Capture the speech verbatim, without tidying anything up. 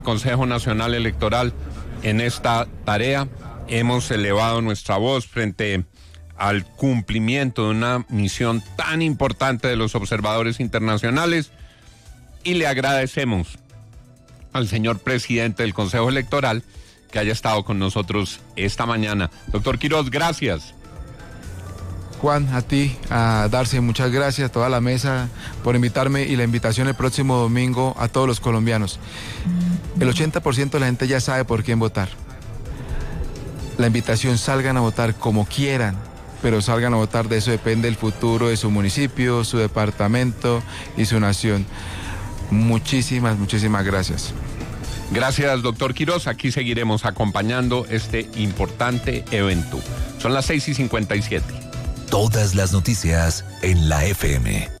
Consejo Nacional Electoral en esta tarea. Hemos elevado nuestra voz frente al cumplimiento de una misión tan importante de los observadores internacionales y le agradecemos al señor presidente del Consejo Electoral que haya estado con nosotros esta mañana. Doctor Quiroz, gracias. Juan, a ti, a Darcy, muchas gracias, a toda la mesa por invitarme y la invitación el próximo domingo a todos los colombianos. El ochenta por ciento de la gente ya sabe por quién votar. La invitación, salgan a votar como quieran, pero salgan a votar, de eso depende el futuro de su municipio, su departamento y su nación. Muchísimas, muchísimas gracias. Gracias, doctor Quiroz. Aquí seguiremos acompañando este importante evento. Son las seis y cincuenta y siete. Todas las noticias en la F M.